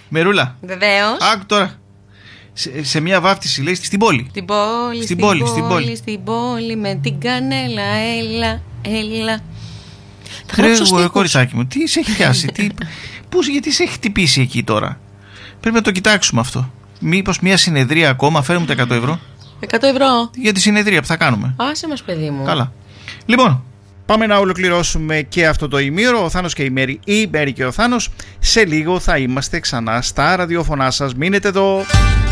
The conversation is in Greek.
Μερούλα. Βεβαίως. Άκου τώρα. Σε μια βάφτιση λέει στην πόλη. Στην πόλη με την κανέλα, έλα. Κοριτσάκι μου, τι σε έχει πιάσει, γιατί σε έχει χτυπήσει εκεί τώρα. Πρέπει να το κοιτάξουμε αυτό. Μήπως μια συνεδρία ακόμα, φέρουμε τα 100 ευρώ. 100 ευρώ. Για τη συνεδρία που θα κάνουμε. Άσε μας, παιδί μου. Καλά. Λοιπόν, πάμε να ολοκληρώσουμε και αυτό το ημίωρο. Ο Θάνος και η Μέρη, η Μέρη και ο Θάνος. Σε λίγο θα είμαστε ξανά στα ραδιόφωνά σας. Μείνετε εδώ.